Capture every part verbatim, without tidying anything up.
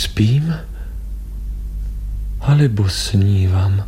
spím? Alebo snívam?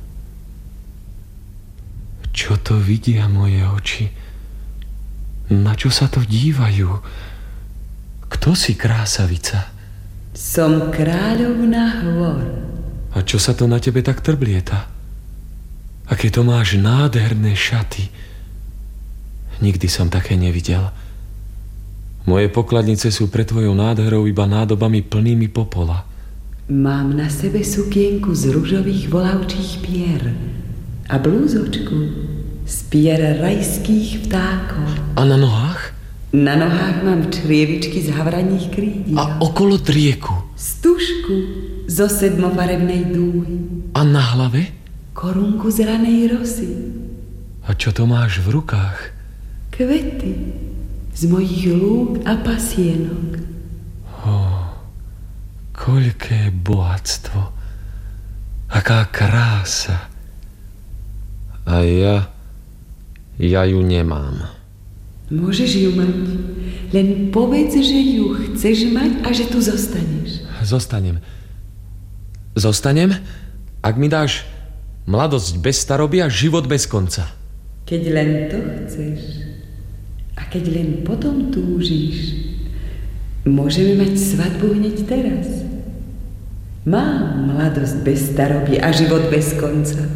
Čo to vidia moje oči? Na čo sa to dívajú? Kto si, krásavica? Som kráľovna hôr. A čo sa to na tebe tak trblieta? Aké to máš nádherné šaty. Nikdy som také nevidel. Moje pokladnice sú pre tvojou nádherou iba nádobami plnými popola. Mám na sebe sukienku z ružových volavčích pier a blúzočku z pier rajských vtákov. A na nohách? Na nohách mám črievičky z havraních krídiel. A okolo drieku? Stužku zo sedmofarebnej dúhy. A na hlave? Korunku z ranej rosy. A čo to máš v rukách? Kvety z mojich lúk a pasienok. Oh, koľké bohatstvo. Aká krása. A ja, ja ju nemám. Môžeš ju mať, len povedz, že ju chceš mať a že tu zostaneš. Zostanem. Zostanem, ak mi dáš mladosť bez staroby a život bez konca. Keď len to chceš a keď len potom túžiš, môžeme mať svadbu hneď teraz. Mám mladosť bez staroby a život bez konca.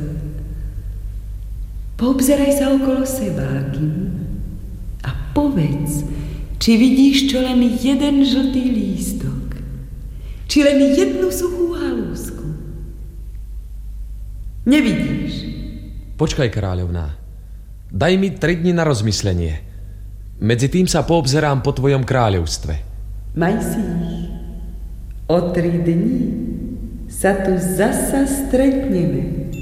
Poobzeraj sa okolo seba, Kim. Povedz, či vidíš čo len jeden žltý lístok, či len jednu suchú halúsku. Nevidíš? Počkaj, kráľovná. Daj mi tri dni na rozmyslenie. Medzi tým sa poobzerám po tvojom kráľovstve. Maj si ich. O tri dni sa tu zasa stretneme.